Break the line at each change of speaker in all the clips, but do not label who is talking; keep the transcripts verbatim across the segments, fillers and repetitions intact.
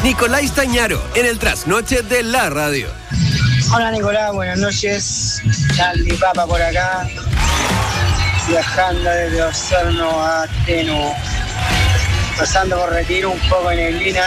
Nicolás Stañaro, en el trasnoche de la radio.
Hola Nicolás, buenas noches. Charlie Papa por acá, viajando desde Osorno a Teno, pasando por Retiro, un poco en Neblina,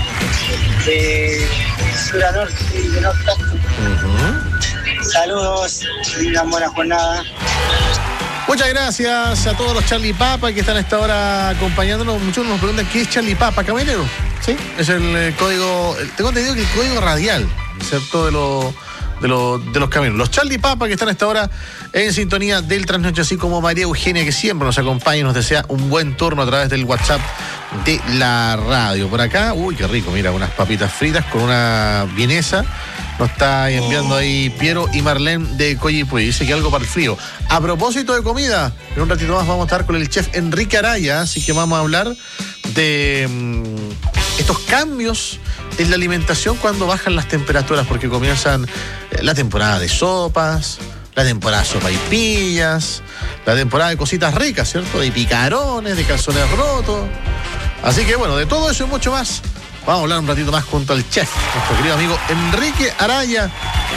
de sur a norte y de norte. Uh-huh. Saludos y una buena jornada.
Muchas gracias a todos los Charlie Papa que están a esta hora acompañándonos. Muchos nos preguntan qué es Charlie Papa, caballero. Sí, es el, el código, el, tengo entendido que el código radial, ¿cierto? De los de los de los caminos. Los Charlie Papa que están a esta hora en sintonía del trasnoche, así como María Eugenia, que siempre nos acompaña y nos desea un buen turno a través del WhatsApp de la radio. Por acá, uy, qué rico, mira, unas papitas fritas con una vienesa. Nos está enviando ahí Piero y Marlene de Coyipulli. Dice que algo para el frío. A propósito de comida, en un ratito más vamos a estar con el chef Enrique Araya, así que vamos a hablar de mmm, estos cambios en la alimentación cuando bajan las temperaturas, porque comienzan la temporada de sopas, la temporada de sopaipillas, la temporada de cositas ricas, ¿cierto? De picarones, de calzones rotos. Así que bueno, de todo eso y mucho más vamos a hablar un ratito más junto al chef, nuestro querido amigo Enrique Araya.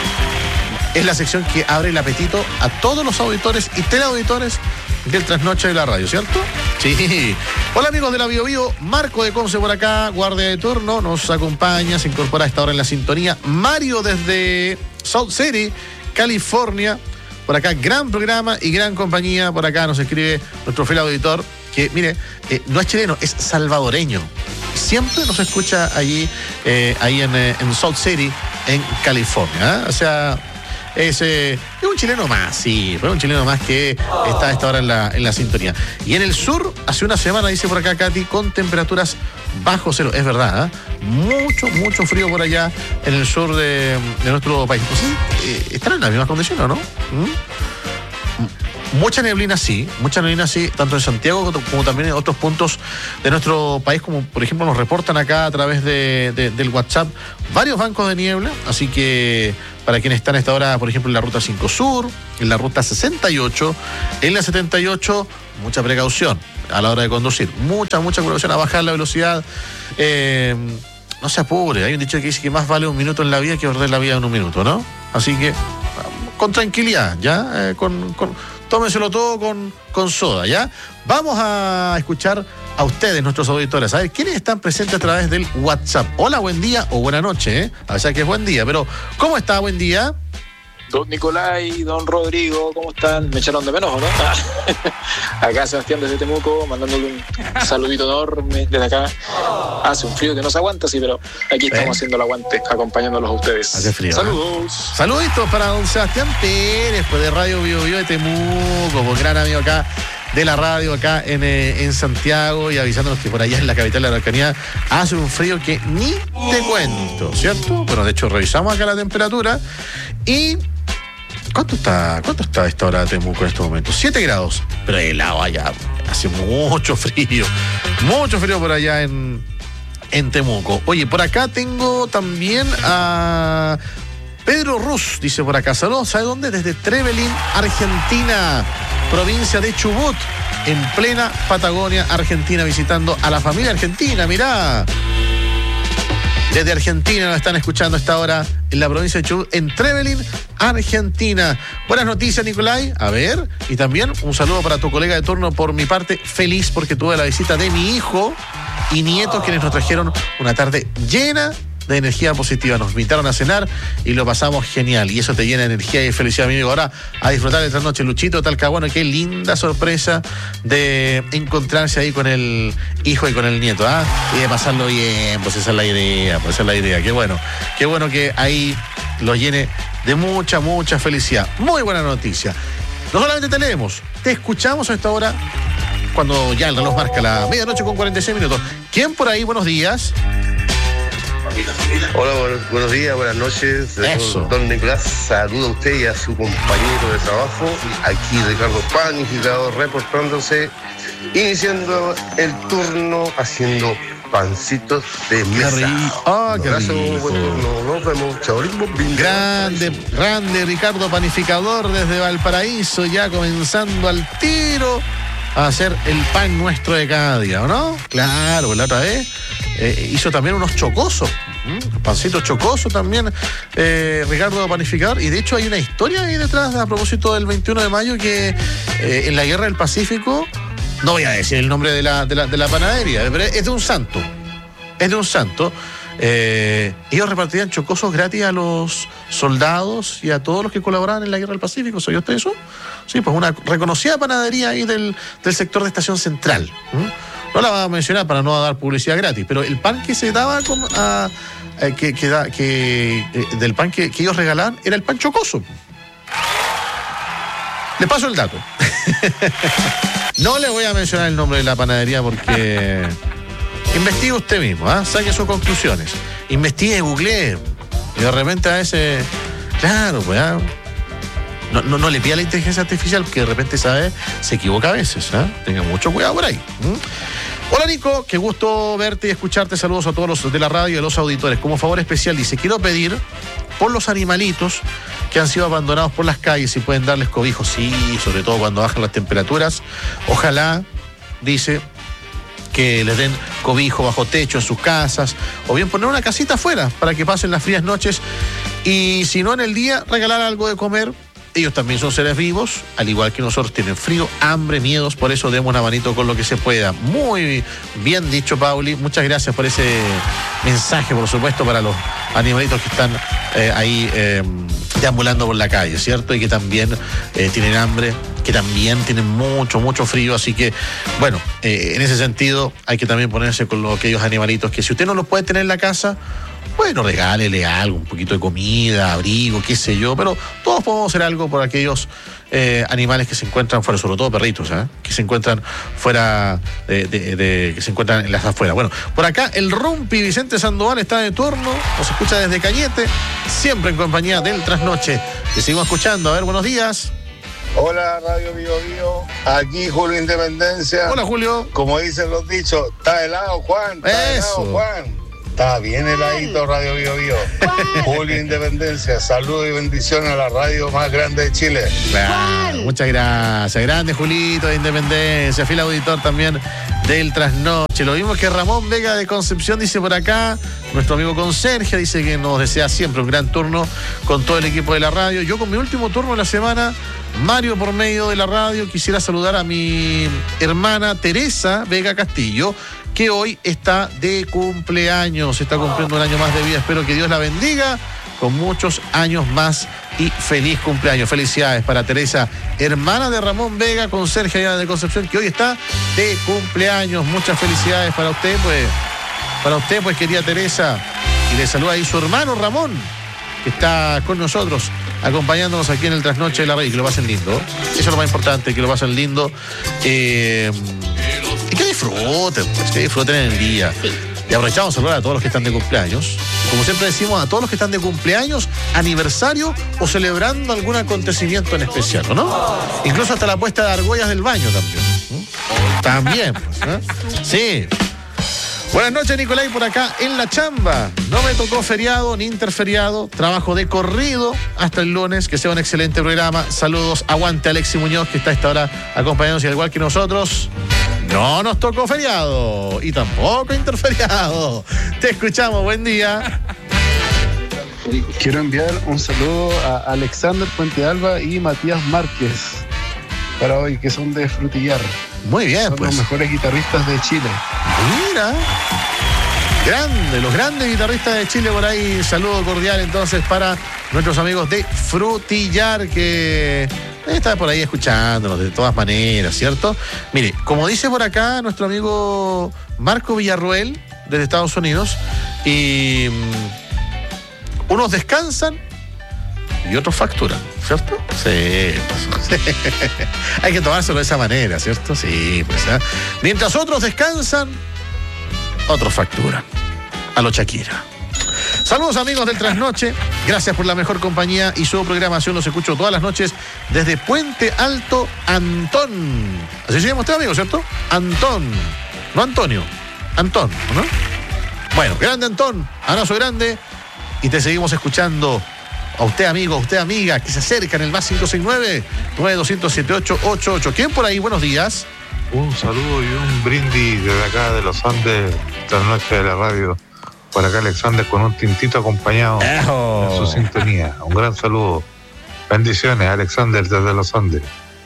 Es la sección que abre el apetito a todos los auditores y teleauditores del trasnoche de la radio, ¿cierto? Sí. Hola amigos de la Bio Bio, Marco de Conce por acá, guardia de turno, nos acompaña, se incorpora a esta hora en la sintonía. Mario desde South City, California, por acá, gran programa y gran compañía. Por acá nos escribe nuestro fiel auditor, que mire, eh, no es chileno, es salvadoreño. Siempre nos escucha allí, eh, ahí en, eh, en Salt City, en California, ¿eh? O sea, es, eh, es un chileno más, sí, fue un chileno más que está a esta hora en la, en la sintonía. Y en el sur, hace una semana, dice por acá Katy, con temperaturas bajo cero. Es verdad, ¿eh? Mucho, mucho frío por allá en el sur de, de nuestro país. Pues sí, eh, están en las mismas condiciones, ¿no? ¿Mm? Mucha neblina sí, mucha neblina sí, tanto en Santiago como también en otros puntos de nuestro país, como por ejemplo nos reportan acá a través de, de, del WhatsApp varios bancos de niebla, así que para quienes están a esta hora, por ejemplo, en la ruta cinco Sur, en la ruta sesenta y ocho, en la setenta y ocho, mucha precaución a la hora de conducir, mucha, mucha precaución a bajar la velocidad, eh, no se apure, hay un dicho que dice que más vale un minuto en la vida que perder la vida en un minuto, ¿no? Así que con tranquilidad, ¿ya? Eh, con... con tómenselo todo con, con soda, ¿ya? Vamos a escuchar a ustedes, nuestros auditores, a ver quiénes están presentes a través del WhatsApp. Hola, buen día o buena noche, ¿eh? O sea que es buen día, pero ¿cómo está? Buen día.
Don Nicolás y don Rodrigo, ¿cómo están? ¿Me echaron de menos o no? Acá Sebastián desde Temuco, mandándole un saludito enorme desde acá. Hace un frío que no se aguanta, sí, pero aquí estamos ¿Eh? haciendo el aguante, acompañándolos a ustedes.
Hace frío.
Saludos.
¿eh? Saluditos para don Sebastián Pérez, pues de Radio Bio Bio de Temuco, un gran amigo acá de la radio acá en, eh, en Santiago, y avisándonos que por allá en la capital de la Araucanía hace un frío que ni te cuento, ¿cierto? Bueno, de hecho revisamos acá la temperatura y ¿Cuánto está, cuánto está a esta hora de Temuco en estos momentos? siete grados, pero helado allá, hace mucho frío, mucho frío por allá en, en Temuco. Oye, por acá tengo también a Pedro Ruz, dice por acá, saludos, ¿sabe dónde? Desde Trevelin, Argentina, provincia de Chubut, en plena Patagonia, Argentina, visitando a la familia argentina, mirá. Desde Argentina nos están escuchando a esta hora en la provincia de Chubut, en Trevelin, Argentina. Buenas noticias, Nicolai. A ver, y también un saludo para tu colega de turno. Por mi parte, feliz porque tuve la visita de mi hijo y nietos, quienes nos trajeron una tarde llena de energía positiva. Nos invitaron a cenar y lo pasamos genial. Y eso te llena de energía y felicidad, amigo. Ahora a disfrutar de esta noche. Luchito Talcahuano, qué linda sorpresa de encontrarse ahí con el hijo y con el nieto, ¿ah? ¿eh? Y de pasarlo bien, pues esa es la idea, pues esa es la idea. Qué bueno, qué bueno que ahí lo llene de mucha, mucha felicidad. Muy buena noticia. No solamente te leemos, te escuchamos a esta hora cuando ya el reloj marca la medianoche con cuarenta y seis minutos. ¿Quién por ahí? Buenos días.
Hola, buenos, buenos días, buenas noches.
Eso.
Don Nicolás, saluda a usted y a su compañero de trabajo. Aquí Ricardo Panificador reportándose, iniciando el turno, haciendo pancitos de mesa.
Ah, qué
abrazo,
rico.
buen turno, nos vemos, chao.
Grande, grande Ricardo Panificador desde Valparaíso, ya comenzando al tiro a hacer el pan nuestro de cada día, ¿o no? Claro, la otra vez eh, hizo también unos chocosos, ¿Mm? pancitos chocosos también, eh, Ricardo Panificador, y de hecho hay una historia ahí detrás a propósito del veintiuno de mayo que eh, en la Guerra del Pacífico, no voy a decir el nombre de la, de la, de la panadería, pero es de un santo, es de un santo. Eh, ellos repartían chocosos gratis a los soldados y a todos los que colaboraban en la Guerra del Pacífico. ¿Sabía usted eso? Sí, pues una reconocida panadería ahí del, del sector de Estación Central. ¿Mm? No la voy a mencionar para no dar publicidad gratis, pero el pan que se daba con, a, a, que, que, da, que eh, del pan que, que ellos regalaban era el pan chocoso. Le paso el dato. No le voy a mencionar el nombre de la panadería porque... Investigue usted mismo, ¿eh? Saque sus conclusiones. Investigue, googlee. Y de repente a ese... Claro, pues... ¿eh? No, no, no le pida a la inteligencia artificial porque de repente, ¿sabe? Se equivoca a veces, ¿eh? Tenga mucho cuidado por ahí. ¿Mm? Hola, Nico. Qué gusto verte y escucharte. Saludos a todos los de la radio y a los auditores. Como favor especial, dice, quiero pedir por los animalitos que han sido abandonados por las calles, si pueden darles cobijo. Sí, sobre todo cuando bajan las temperaturas. Ojalá, dice... que les den cobijo bajo techo en sus casas, o bien poner una casita afuera para que pasen las frías noches, y si no en el día, regalar algo de comer. Ellos también son seres vivos, al igual que nosotros, tienen frío, hambre, miedos, por eso demos una manito con lo que se pueda. Muy bien dicho, Pauli, muchas gracias por ese mensaje, por supuesto, para los animalitos que están eh, ahí eh, deambulando por la calle, ¿cierto? Y que también eh, tienen hambre, que también tienen mucho, mucho frío, así que, bueno, eh, en ese sentido hay que también ponerse con lo, aquellos animalitos que si usted no los puede tener en la casa, bueno, regálele algo, un poquito de comida, abrigo, qué sé yo, pero todos podemos hacer algo por aquellos eh, animales que se encuentran fuera, sobre todo perritos, ¿eh? que se encuentran fuera, de, de, de, que se encuentran en las afueras. Bueno, por acá el Rumpi Vicente Sandoval está de turno, nos escucha desde Cañete, siempre en compañía del Trasnoche. Te seguimos escuchando, a ver, buenos días.
Hola, Radio Bio Bio. Aquí Julio Independencia.
Hola, Julio.
Como dicen los dichos, está helado, Juan. Está
Eso.
helado, Juan. Está bien heladito, Radio Bio Bio. Julio Independencia. Saludos y bendiciones a la radio más grande de Chile.
Claro, muchas gracias. Grande Julito de Independencia, fiel auditor también del Trasnoche. Lo mismo que Ramón Vega de Concepción dice por acá. Nuestro amigo Conserje dice que nos desea siempre un gran turno con todo el equipo de la radio. Yo con mi último turno de la semana, Mario por medio de la radio, quisiera saludar a mi hermana Teresa Vega Castillo, que hoy está de cumpleaños, está cumpliendo un año más de vida. Espero que Dios la bendiga con muchos años más y feliz cumpleaños. Felicidades para Teresa, hermana de Ramón Vega, conserje allá de Concepción, que hoy está de cumpleaños. Muchas felicidades para usted, pues, para usted, pues, querida Teresa. Y le saluda ahí su hermano Ramón, que está con nosotros, acompañándonos aquí en el Trasnoche de la radio. Que lo pasen lindo. Eso es lo más importante, que lo pasen lindo. Eh, y que disfruten, pues, que disfruten en el día. Y aprovechamos a saludar a todos los que están de cumpleaños. Como siempre decimos, a todos los que están de cumpleaños, aniversario o celebrando algún acontecimiento en especial, ¿no? Incluso hasta la puesta de argollas del baño también. ¿Mm? También, pues, ¿eh? Sí. Buenas noches, Nicolai, por acá en la chamba. No me tocó feriado ni interferiado. Trabajo de corrido hasta el lunes. Que sea un excelente programa. Saludos. Aguante Alexi Muñoz, que está a esta hora acompañándonos, y al igual que nosotros, no nos tocó feriado y tampoco interferiado. Te escuchamos. Buen día.
Quiero enviar un saludo a Alexander Puente Alba y Matías Márquez para hoy, que son de Frutillar.
Muy bien,
son
pues.
Los mejores guitarristas de Chile.
Mira. Grande, los grandes guitarristas de Chile por ahí. Saludo cordial entonces para nuestros amigos de Frutillar, que está por ahí escuchándonos de todas maneras, ¿cierto? Mire, como dice por acá nuestro amigo Marco Villarruel, desde Estados Unidos, y um, unos descansan y otros facturan, ¿cierto? Sí, pues, hay que tomárselo de esa manera, ¿cierto? Sí, pues, ¿eh? Mientras otros descansan, otros facturan. A lo Shakira. Saludos, amigos del Trasnoche. Gracias por la mejor compañía y su programación. Los escucho todas las noches desde Puente Alto, Antón. Así se llama usted, amigo, ¿cierto? Antón. No Antonio. Antón, ¿no? Bueno, grande Antón. Abrazo grande. Y te seguimos escuchando. A usted, amigo, a usted, amiga, que se acerca en el más cinco seis nueve, nueve dos cero siete, ocho ocho ocho. ¿Quién por ahí? Buenos días.
Un saludo y un brindis desde acá de los Andes, esta noche de la radio. Por acá Alexander con un tintito acompañado
¡Ejo!
en su sintonía. Un gran saludo. Bendiciones, Alexander desde los Andes.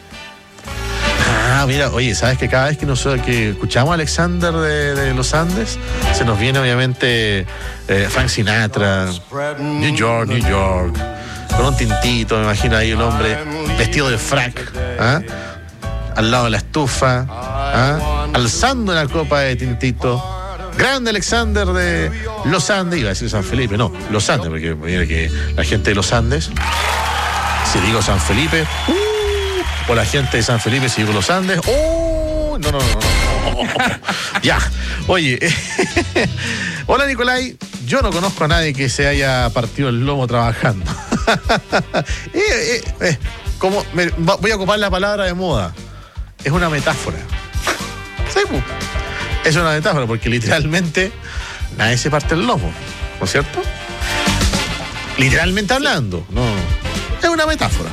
Ah, mira, oye, ¿sabes que cada vez que nosotros que escuchamos a Alexander de, de los Andes, se nos viene obviamente eh, Frank Sinatra, New York, New York, con un tintito, me imagino ahí un hombre vestido de frac, ¿ah? Al lado de la estufa, ¿ah? Alzando una copa de tintito. Grande Alexander de los Andes, iba a decir San Felipe, no, los Andes, porque mira que la gente de los Andes, si digo San Felipe, uh, o la gente de San Felipe, si digo los Andes, uh, no, no, no, no. Ya, oye, hola Nicolai, yo no conozco a nadie que se haya partido el lomo trabajando. eh, eh, eh, como me, voy a ocupar la palabra de moda, es una metáfora. Sí, pues. Es una metáfora porque literalmente nadie se parte el lomo, ¿no es cierto? Literalmente hablando, no. Es una metáfora.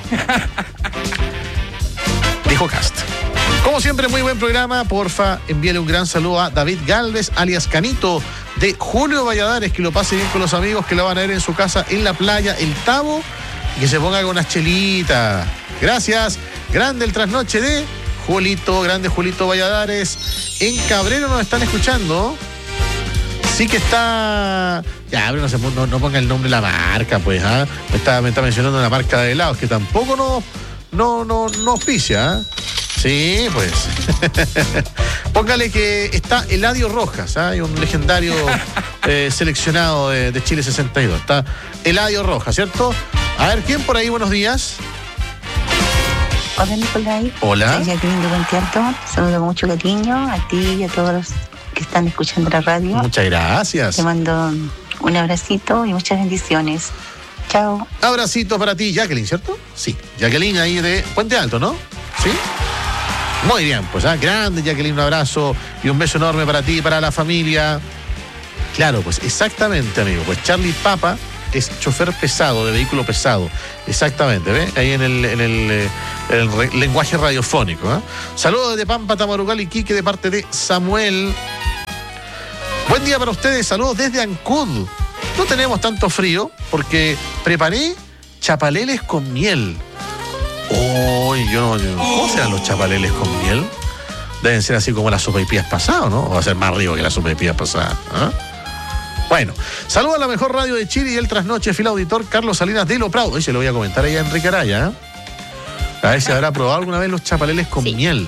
Dijo Cast. Como siempre, muy buen programa. Porfa, envíale un gran saludo a David Galvez, alias Canito, de Julio Valladares, que lo pase bien con los amigos que lo van a ver en su casa en la playa, El Tabo, y que se ponga con unas chelitas. Gracias. Grande el trasnoche de Julito, grande Julito Valladares. En Cabrero nos están escuchando. Sí que está... Ya, pero no, se, no, no ponga el nombre de la marca, pues, ¿ah? Me está, me está mencionando una marca de helados que tampoco nos no, no, no auspicia, ¿ah? Sí, pues. Póngale que está Eladio Rojas, ¿ah? Un legendario eh, seleccionado de, de Chile sesenta y dos. Está Eladio Rojas, ¿cierto? A ver, ¿quién por ahí? Buenos días.
Hola Nicolai.
Hola.
Soy Jacqueline de Puente Alto. Saludo con mucho cariño a ti y a todos los que están escuchando la radio.
Muchas gracias.
Te mando un abracito y muchas bendiciones. Chao.
Abracito para ti, Jacqueline, ¿cierto? Sí. Jacqueline ahí de Puente Alto, ¿no? Sí. Muy bien, pues, ¿ah? Grande Jacqueline, un abrazo y un beso enorme para ti y para la familia. Claro, pues exactamente, amigo. Pues Charlie Papa es chofer pesado, de vehículo pesado. Exactamente, ¿ves? Ahí en el, en el, eh, el re, lenguaje radiofónico. ¿eh? Saludos desde Pampa, Tamarugal y Quique de parte de Samuel. Buen día para ustedes, saludos desde Ancud. No tenemos tanto frío porque preparé chapaleles con miel. Oh, yo no, yo, ¿cómo serán los chapaleles con miel? Deben ser así como las sopaipillas pasadas, ¿no? O va a ser más rico que las sopaipillas pasadas. ¿eh? Bueno, saludo a la mejor radio de Chile y el trasnoche, fiel auditor Carlos Salinas de Lo Prado. Hoy se lo voy a comentar ahí a Enrique Araya. ¿eh? A ver si habrá probado alguna vez los chapaleles con sí. miel.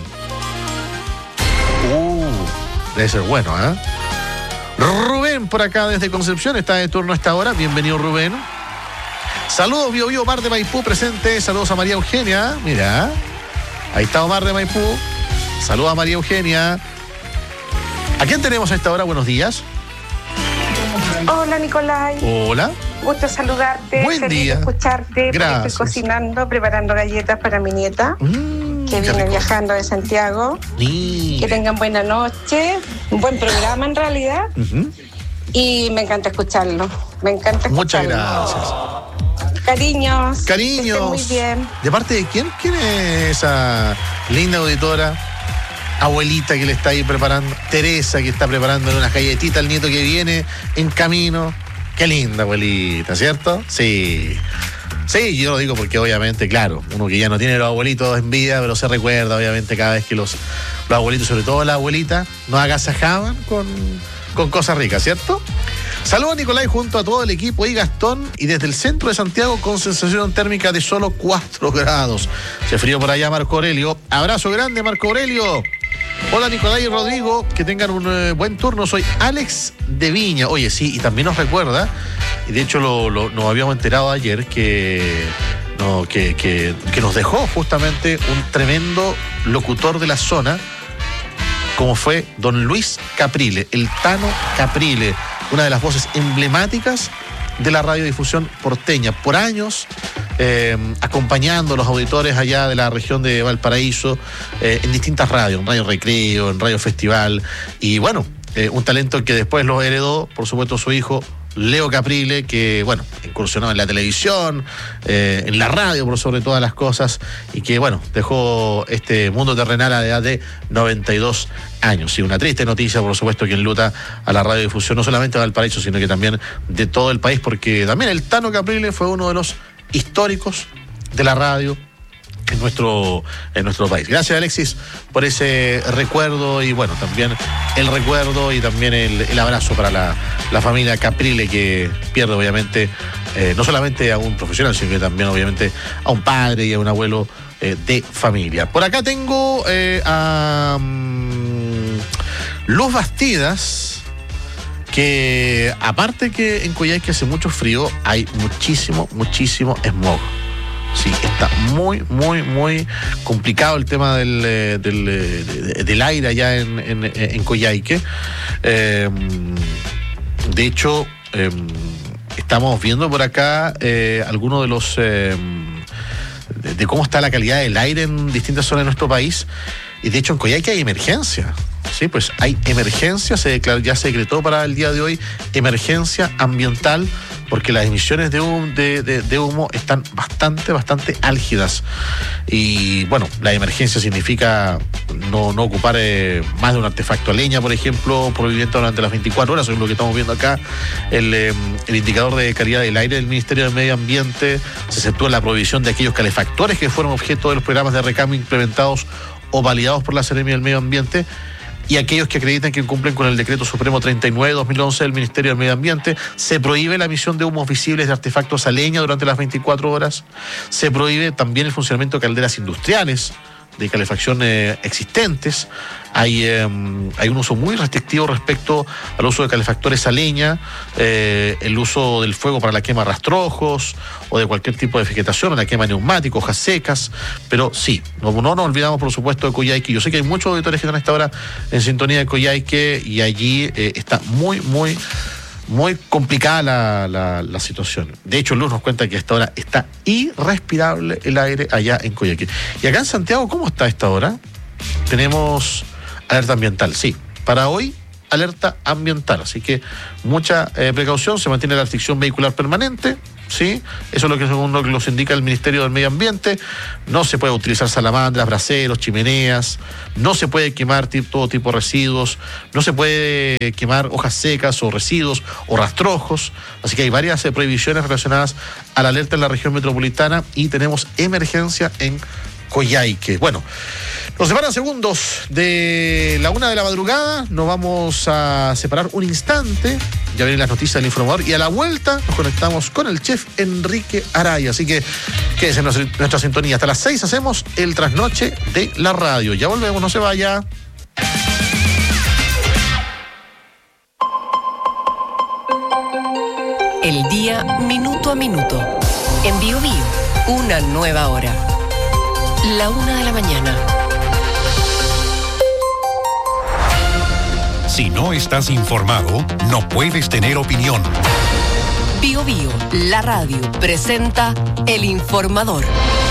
Uh, debe ser bueno, ¿eh? Rubén por acá desde Concepción está de turno a esta hora. Bienvenido, Rubén. Saludos, Bio Bio, Omar de Maipú presente. Saludos a María Eugenia. Mira, ahí está Omar de Maipú. Saludos a María Eugenia. ¿A quién tenemos a esta hora? Buenos días.
Hola Nicolai.
Hola.
Gusto saludarte.
Buen
Feliz
día.
de escucharte.
Gracias.
Estoy cocinando, preparando galletas para mi nieta,
Mm,
que viene viajando de Santiago.
Mire.
Que tengan buena noche, un buen programa en realidad.
Uh-huh.
Y me encanta escucharlo. Me encanta escucharlo.
Muchas gracias.
Cariños.
Cariños.
Que estén muy bien.
¿De parte de quién? ¿Quién es esa linda auditora? Abuelita que le está ahí preparando. Teresa que está preparando unas galletitas al nieto que viene en camino. Qué linda abuelita, ¿cierto? Sí. Sí, yo lo digo porque obviamente, claro, uno que ya no tiene los abuelitos en vida, pero se recuerda obviamente cada vez que los, los abuelitos, sobre todo la abuelita, nos agasajaban con, con cosas ricas, ¿cierto? Saludos Nicolai junto a todo el equipo y Gastón, y desde el centro de Santiago con sensación térmica de solo cuatro grados. Se frío por allá Marco Aurelio. Abrazo grande Marco Aurelio. Hola Nicolai y Rodrigo, que tengan un eh, buen turno. Soy Alex de Viña. Oye, sí, y también nos recuerda, y de hecho lo, lo, nos habíamos enterado ayer que, no, que, que, que nos dejó justamente un tremendo locutor de la zona, como fue don Luis Caprile, el Tano Caprile, una de las voces emblemáticas de la radiodifusión porteña, por años eh, acompañando a los auditores allá de la región de Valparaíso eh, en distintas radios, en Radio Recreo, en Radio Festival, y bueno, eh, un talento que después lo heredó, por supuesto, su hijo Leo Caprile, que, bueno, incursionó en la televisión, eh, en la radio por sobre todas las cosas, y que, bueno, dejó este mundo terrenal a la edad de noventa y dos años. Y una triste noticia, por supuesto, que enluta a la radiodifusión, no solamente de Valparaíso, sino que también de todo el país, porque también el Tano Caprile fue uno de los históricos de la radio en nuestro, en nuestro país. Gracias, Alexis, por ese recuerdo, y bueno, también el recuerdo y también el, el abrazo para la, la familia Caprile, que pierde obviamente eh, no solamente a un profesional, sino que también obviamente a un padre y a un abuelo eh, de familia. Por acá tengo eh, a um, Luz Bastidas, que aparte que en Coyhaique hace mucho frío, hay muchísimo, muchísimo smog. Sí, está muy, muy, muy complicado el tema del, del, del aire allá en, en, en Coyhaique. Eh, de hecho, eh, estamos viendo por acá eh, algunos de los... Eh, de, de cómo está la calidad del aire en distintas zonas de nuestro país. Y de hecho en Coyhaique hay emergencia. Sí, pues hay emergencia, se declaró, ya se decretó para el día de hoy emergencia ambiental, porque las emisiones de humo, de, de, de humo están bastante, bastante álgidas. Y bueno, la emergencia significa no, no ocupar eh, más de un artefacto a leña, por ejemplo, prohibiendo durante las veinticuatro horas, según lo que estamos viendo acá. El, eh, el indicador de calidad del aire del Ministerio del Medio Ambiente se exceptúa la prohibición de aquellos calefactores que fueron objeto de los programas de recambio implementados o validados por la Seremia del Medio Ambiente, y aquellos que acreditan que cumplen con el Decreto Supremo treinta y nueve de dos mil once del Ministerio del Medio Ambiente. Se prohíbe la emisión de humos visibles de artefactos a leña durante las veinticuatro horas. Se prohíbe también el funcionamiento de calderas industriales de calefacción eh, existentes. Hay, eh, hay un uso muy restrictivo respecto al uso de calefactores a leña, eh, el uso del fuego para la quema de rastrojos o de cualquier tipo de vegetación, o la quema de neumáticos, hojas secas. Pero sí, no, no nos olvidamos, por supuesto, de Coyhaique. Yo sé que hay muchos auditores que están a esta hora en sintonía de Coyhaique, y allí eh, está muy, muy... muy complicada la, la, la situación. De hecho, Luz nos cuenta que a esta hora está irrespirable el aire allá en Coyhaique. Y acá en Santiago, ¿cómo está a esta hora? Tenemos alerta ambiental, sí. Para hoy, alerta ambiental. Así que mucha eh, precaución. Se mantiene la restricción vehicular permanente, ¿sí? Eso es lo que según lo que nos indica el Ministerio del Medio Ambiente. No se puede utilizar salamandras, braseros, chimeneas. No se puede quemar t- todo tipo de residuos. No se puede quemar hojas secas o residuos o rastrojos. Así que hay varias eh, prohibiciones relacionadas a la alerta en la región metropolitana, y tenemos emergencia en Coyhaique. Bueno, nos separan segundos de la una de la madrugada. Nos vamos a separar un instante. Ya vienen las noticias del informador, y a la vuelta nos conectamos con el chef Enrique Araya. Así que quédense en nuestra, nuestra sintonía. Hasta las seis hacemos el trasnoche de la radio. Ya volvemos, no se vaya.
El día minuto a minuto. En Bio Bio, una nueva hora. La una de la mañana.
Si no estás informado, no puedes tener opinión.
Bio Bio, la radio, presenta El Informador.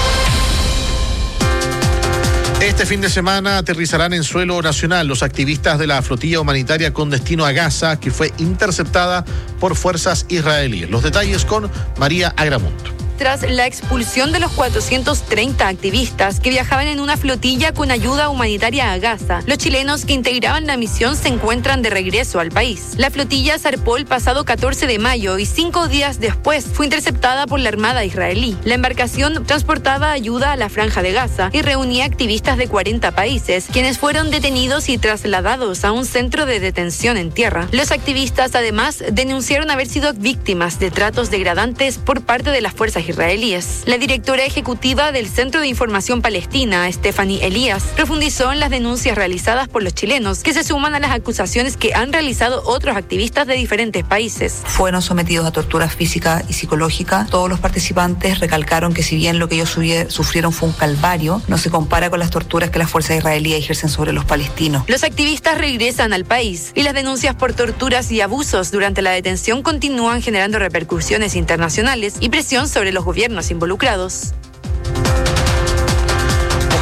Este fin de semana aterrizarán en suelo nacional los activistas de la flotilla humanitaria con destino a Gaza, que fue interceptada por fuerzas israelíes. Los detalles con María Agramunt.
Tras la expulsión de los cuatrocientos treinta activistas que viajaban en una flotilla con ayuda humanitaria a Gaza, los chilenos que integraban la misión se encuentran de regreso al país. La flotilla zarpó el pasado catorce de mayo y cinco días después fue interceptada por la Armada israelí. La embarcación transportaba ayuda a la Franja de Gaza y reunía activistas de cuarenta países, quienes fueron detenidos y trasladados a un centro de detención en tierra. Los activistas además denunciaron haber sido víctimas de tratos degradantes por parte de las fuerzas israelíes. La directora ejecutiva del Centro de Información Palestina, Stephanie Elías, profundizó en las denuncias realizadas por los chilenos, que se suman a las acusaciones que han realizado otros activistas de diferentes países.
Fueron sometidos a tortura física y psicológica. Todos los participantes recalcaron que si bien lo que ellos sufrieron fue un calvario, no se compara con las torturas que las fuerzas israelíes ejercen sobre los palestinos.
Los activistas regresan al país y las denuncias por torturas y abusos durante la detención continúan generando repercusiones internacionales y presión sobre los gobiernos involucrados.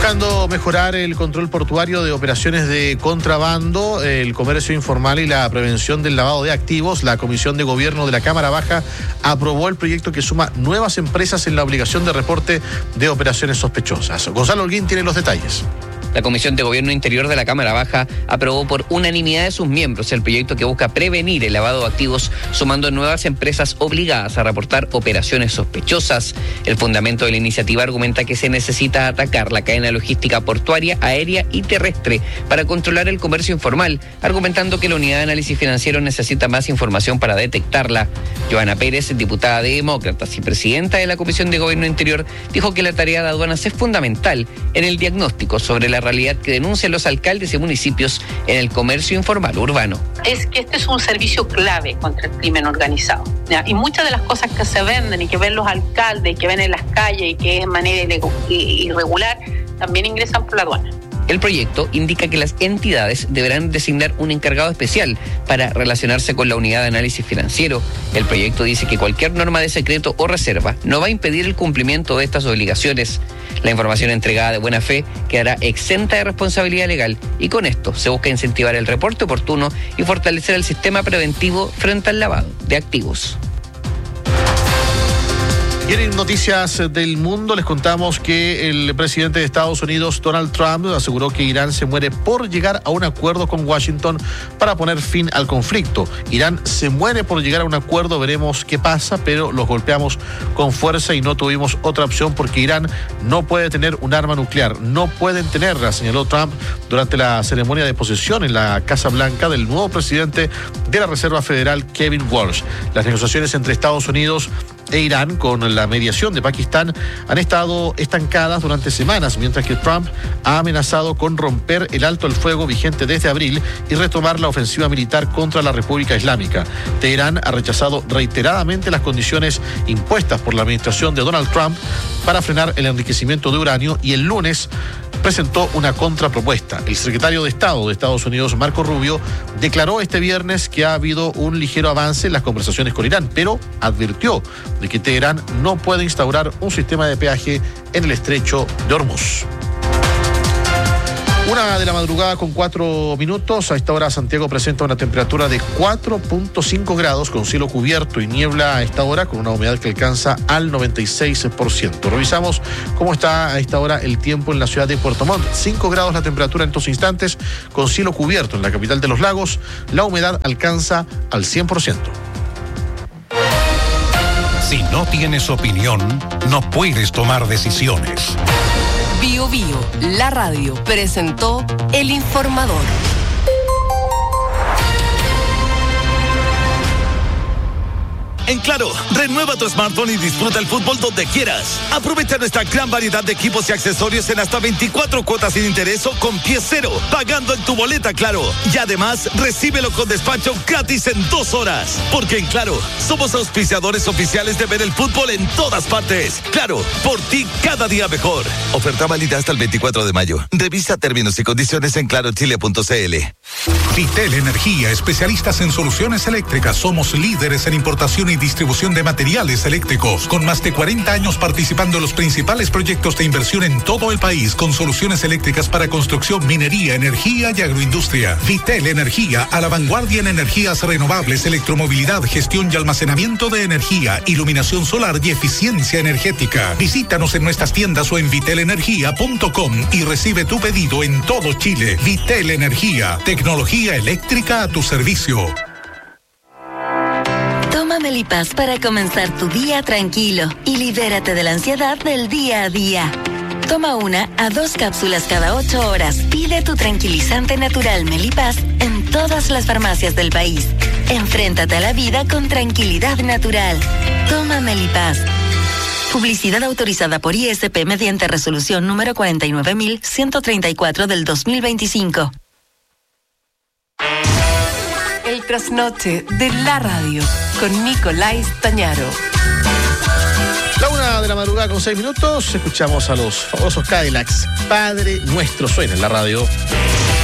Buscando mejorar el control portuario de operaciones de contrabando, el comercio informal y la prevención del lavado de activos, la Comisión de Gobierno de la Cámara Baja aprobó el proyecto que suma nuevas empresas en la obligación de reporte de operaciones sospechosas. Gonzalo Holguín tiene los detalles.
La Comisión de Gobierno Interior de la Cámara Baja aprobó por unanimidad de sus miembros el proyecto que busca prevenir el lavado de activos, sumando nuevas empresas obligadas a reportar operaciones sospechosas. El fundamento de la iniciativa argumenta que se necesita atacar la cadena logística portuaria, aérea y terrestre para controlar el comercio informal, argumentando que la Unidad de Análisis Financiero necesita más información para detectarla. Joana Pérez, diputada de Demócratas y presidenta de la Comisión de Gobierno Interior, dijo que la tarea de aduanas es fundamental en el diagnóstico sobre la realidad que denuncian los alcaldes y municipios en el comercio informal urbano.
Es que este es un servicio clave contra el crimen organizado, ¿ya? Y muchas de las cosas que se venden y que ven los alcaldes y que ven en las calles y que es de manera irregular, también ingresan por la aduana.
El proyecto indica que las entidades deberán designar un encargado especial para relacionarse con la Unidad de Análisis Financiero. El proyecto dice que cualquier norma de secreto o reserva no va a impedir el cumplimiento de estas obligaciones. La información entregada de buena fe quedará exenta de responsabilidad legal y con esto se busca incentivar el reporte oportuno y fortalecer el sistema preventivo frente al lavado de activos.
Y en noticias del mundo les contamos que el presidente de Estados Unidos, Donald Trump, aseguró que Irán se muere por llegar a un acuerdo con Washington para poner fin al conflicto. Irán se muere por llegar a un acuerdo, veremos qué pasa, pero los golpeamos con fuerza y no tuvimos otra opción porque Irán no puede tener un arma nuclear, no pueden tenerla, señaló Trump durante la ceremonia de posesión en la Casa Blanca del nuevo presidente de la Reserva Federal, Kevin Walsh. Las negociaciones entre Estados Unidos e Irán, con la mediación de Pakistán, han estado estancadas durante semanas, mientras que Trump ha amenazado con romper el alto el fuego vigente desde abril y retomar la ofensiva militar contra la República Islámica. Teherán ha rechazado reiteradamente las condiciones impuestas por la administración de Donald Trump para frenar el enriquecimiento de uranio y el lunes presentó una contrapropuesta. El secretario de Estado de Estados Unidos, Marco Rubio, declaró este viernes que ha habido un ligero avance en las conversaciones con Irán, pero advirtió de que Teherán no puede instaurar un sistema de peaje en el estrecho de Hormuz. Una de la madrugada con cuatro minutos. A esta hora Santiago presenta una temperatura de cuatro punto cinco grados con cielo cubierto y niebla a esta hora con una humedad que alcanza al noventa y seis por ciento. Revisamos cómo está a esta hora el tiempo en la ciudad de Puerto Montt. cinco grados la temperatura en estos instantes con cielo cubierto en la capital de los lagos. La humedad alcanza al cien por ciento.
Si no tienes opinión, no puedes tomar decisiones.
Bio Bio, la radio, presentó El Informador.
En Claro, renueva tu smartphone y disfruta el fútbol donde quieras. Aprovecha nuestra gran variedad de equipos y accesorios en hasta veinticuatro cuotas sin interés o con pie cero, pagando en tu boleta Claro. Y además, recíbelo con despacho gratis en dos horas. Porque en Claro, somos auspiciadores oficiales de ver el fútbol en todas partes. Claro, por ti cada día mejor. Oferta válida hasta el veinticuatro de mayo. Revisa términos y condiciones en claro chile punto c l.
Vitel Energía, especialistas en soluciones eléctricas. Somos líderes en importación y distribución de materiales eléctricos, con más de cuarenta años participando en los principales proyectos de inversión en todo el país, con soluciones eléctricas para construcción, minería, energía y agroindustria. Vitel Energía, a la vanguardia en energías renovables, electromovilidad, gestión y almacenamiento de energía, iluminación solar y eficiencia energética. Visítanos en nuestras tiendas o en vitel energía punto com y recibe tu pedido en todo Chile. Vitel Energía, tecnología eléctrica a tu servicio.
Toma Melipaz para comenzar tu día tranquilo y libérate de la ansiedad del día a día. Toma una a dos cápsulas cada ocho horas. Pide tu tranquilizante natural Melipaz en todas las farmacias del país. Enfréntate a la vida con tranquilidad natural. Toma Melipaz. Publicidad autorizada por I S P mediante resolución número cuarenta y nueve mil ciento treinta y cuatro del dos mil veinticinco.
El trasnoche de la radio con Nicolás Tañaro.
La una de la madrugada con seis minutos, escuchamos a los famosos Cadillacs. Padre Nuestro suena en la radio.